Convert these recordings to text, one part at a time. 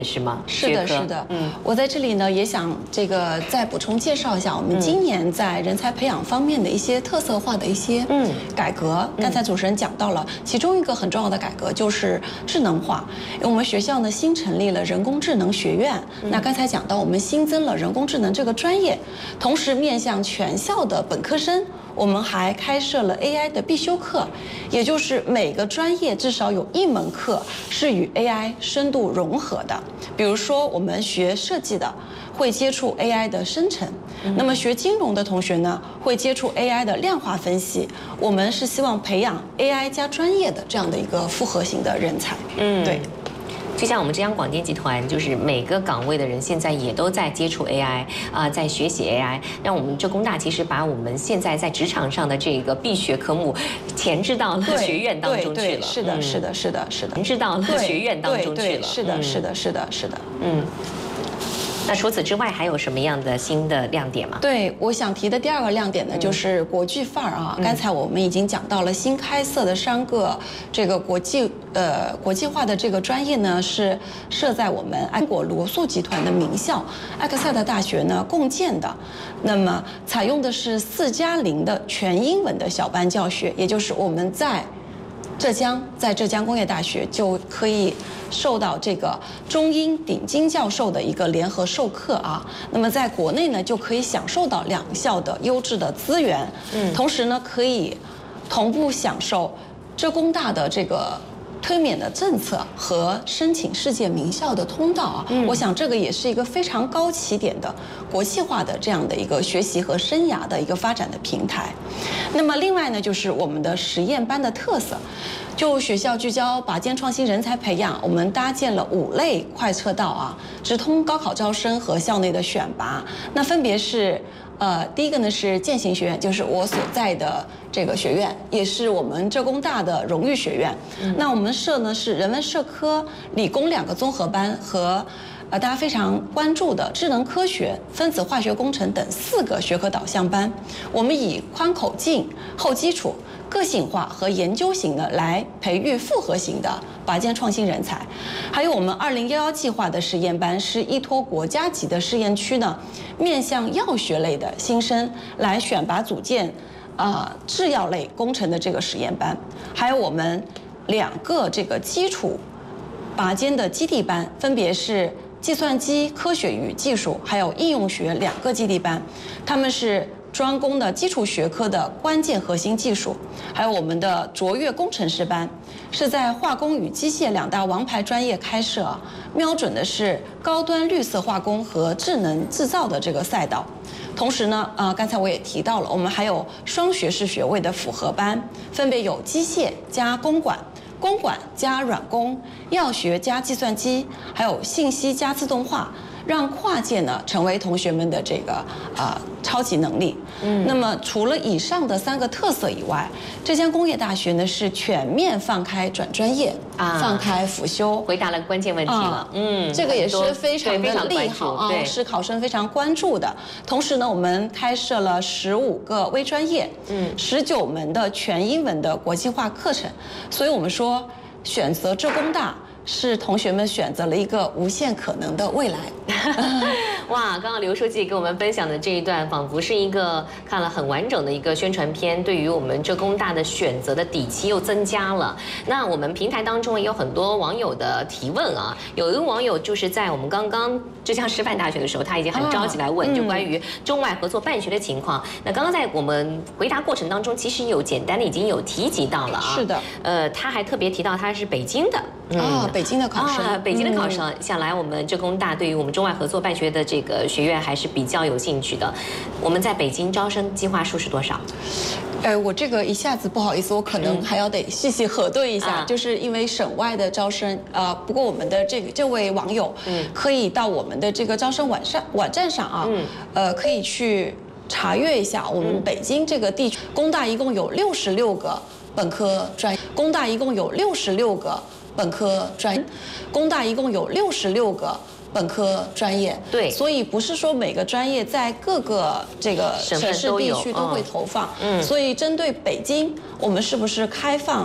是吗？ 是的，是的。我在这里呢也想再补充介绍一下我们今年在人才培养方面的一些特色化的一些改革。刚才主持人讲到了，其中一个很重要的改革就是智能化。因为我们学校呢新成立了人工智能学院，那刚才讲到我们新增了人工智能这个专业，同时面向全校的本科生。我们还开设了 AI 的必修课，也就是每个专业至少有一门课是与 AI 深度融合的。比如说，我们学设计的会接触 AI 的生成，那么学金融的同学呢会接触 AI 的量化分析。我们是希望培养 AI 加专业的这样的一个复合型的人才。对。 就像我们浙江广电集团，就是每个岗位的人现在也都在接触 AI 在学习 AI。让我们浙工大其实把我们现在在职场上的这个必学科目前置到了学院当中去了。 是的，是的，是的，是的， 前置到了学院当中去了。 是的，是的，是的，是的。 那除此之外还有什么样的新的亮点吗？ 对，我想提的第二个亮点呢，就是国际范儿啊。刚才我们已经讲到了新开设的3个这个国际化的这个专业呢，是设在我们安国罗素集团的名校埃克塞特大学呢共建的。那么采用的是4+0的全英文的小班教学，也就是我们在浙江工业大学就可以受到这个中英顶尖教授的一个联合授课啊。那么在国内呢，就可以享受到2校的优质的资源，同时呢，可以同步享受浙工大的这个推免的政策和申请世界名校的通道啊。我想这个也是一个非常高起点的国际化的这样的一个学习和生涯的一个发展的平台。那么另外呢，就是我们的实验班的特色，就学校聚焦拔尖创新人才培养，我们搭建了5类快车道啊，直通高考招生和校内的选拔。那分别是第一个呢是践行学院，就是我所在的这个学院，也是我们浙工大的荣誉学院。那我们设呢是人文社科、理工2个综合班和大家非常关注的智能科学、分子化学工程等4个学科导向班。我们以宽口径、厚基础、个性化和研究型的来培育复合型的拔尖创新人才。还有我们2011计划的实验班是依托国家级的试验区呢，面向药学类的新生来选拔组建制药类工程的这个实验班。还有我们2个这个基础拔尖的基地班，分别是计算机科学与技术还有应用学2个基地班，他们是专攻的基础学科的关键核心技术。还有我们的卓越工程师班是在化工与机械2大王牌专业开设，瞄准的是高端绿色化工和智能制造的这个赛道。同时呢，刚才我也提到了，我们还有双学士学位的复合班，分别有机械加公管、公管加软工、药学加计算机，还有信息加自动化，让跨界呢成为同学们的这个超级能力。那么除了以上的3个特色以外，浙江工业大学呢是全面放开转专业放开辅修， 回答了关键问题了。 这个也是非常的利好啊，是考生非常关注的。同时呢，我们开设了15个微专业，19门的全英文的国际化课程。所以我们说，选择浙工大是同学们选择了一个无限可能的未来。 哇，刚刚刘书记给我们分享的这一段，仿佛是一个看了很完整的一个宣传片，对于我们浙工大的选择的底气又增加了。那我们平台当中也有很多网友的提问啊，有一个网友就是在我们刚刚浙江师范大学的时候，他已经很着急来问，就关于中外合作办学的情况。那刚刚在我们回答过程当中，其实有简单的已经有提及到了啊。 是的。 他还特别提到他是北京的。 北京的考生， 北京的考生想来我们浙工大对于我们中外合作办学的这个学院还是比较有兴趣的。我们在北京招生计划数是多少？ 我这个一下子不好意思，我可能还要得细细核对一下，就是因为省外的招生，不过我们的这位网友，可以到我们的这个招生网站上啊，可以去查阅一下我们北京这个地区，工大一共有66个本科专业，工大一共有66个本科专业，工大一共有66个本科专业。 对， 所以不是说每个专业在各个这个省市地区都会投放。所以针对北京，我们是不是开放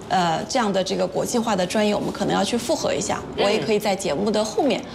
这样的这个国际化的专业，我们可能要去复核一下。我也可以在节目的后面